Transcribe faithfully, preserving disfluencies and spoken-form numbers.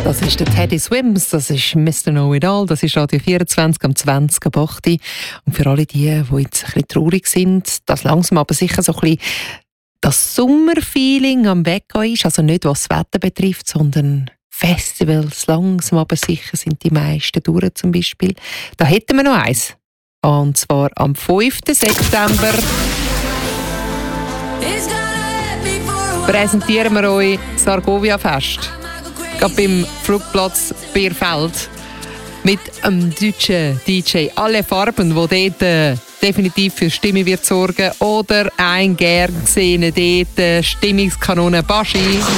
Das ist der Teddy Swims, das ist Mister Know It All, das ist Radio vierundzwanzig am zwanzig ab acht. Und für alle die, die jetzt ein bisschen traurig sind, das langsam aber sicher so ein bisschen das Sommerfeeling am Weggehen ist, also nicht was das Wetter betrifft, sondern Festivals, langsam aber sicher sind die meisten durch zum Beispiel. Da hätten wir noch eins, und zwar am fünften September präsentieren wir euch das Argovia Fest. Gerade beim Flugplatz Bierfeld. Mit einem deutschen D J Alle Farben, der dort äh, definitiv für Stimmung wird sorgen. Oder ein gern gesehener dort, äh, Stimmungskanone Baschi.